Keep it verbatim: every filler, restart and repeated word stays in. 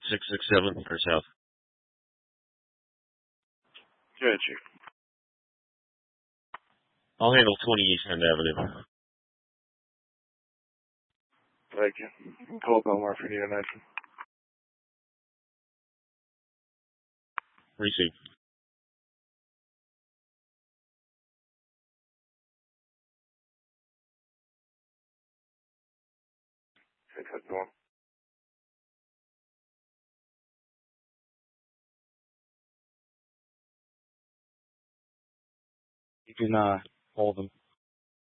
six six seven or south. Gotcha. I'll handle twenty East End Avenue. Thank you. You can call Belmar if you need an answer. Receive. Okay, how's it going? You can uh, hold them.